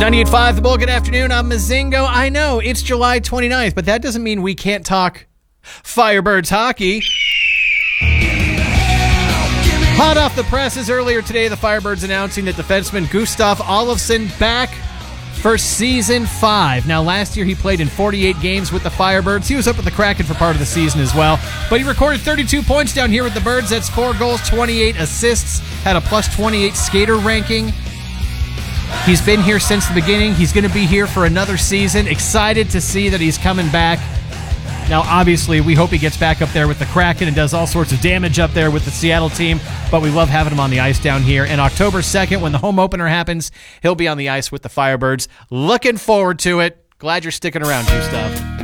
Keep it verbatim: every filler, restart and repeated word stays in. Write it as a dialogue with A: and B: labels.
A: ninety-eight point five The Bull. Good afternoon. I'm Mazingo. I know it's July twenty-ninth, but that doesn't mean we can't talk Firebirds hockey. Hot off the presses earlier today, the Firebirds announcing that defenseman Gustav Olofsson back for season five. Now, last year he played in forty-eight games with the Firebirds. He was up with the Kraken for part of the season as well, but he recorded thirty-two points down here with the Birds. That's four goals, twenty-eight assists, had a plus twenty-eight skater ranking. He's been here since the beginning. He's going to be here for another season. Excited to see that he's coming back. Now, obviously, we hope he gets back up there with the Kraken and does all sorts of damage up there with the Seattle team, but we love having him on the ice down here. And October second, when the home opener happens, he'll be on the ice with the Firebirds. Looking forward to it. Glad you're sticking around, Gustav.